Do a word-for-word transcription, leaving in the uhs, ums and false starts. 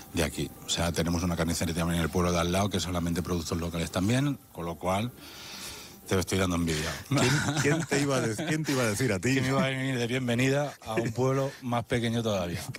de aquí. O sea, tenemos una carnicería también en el pueblo de al lado, que solamente productos locales también, con lo cual te lo estoy dando envidia. ¿Quién, quién, te iba a de- ¿Quién te iba a decir a ti? Que me iba a venir de bienvenida a un pueblo más pequeño todavía.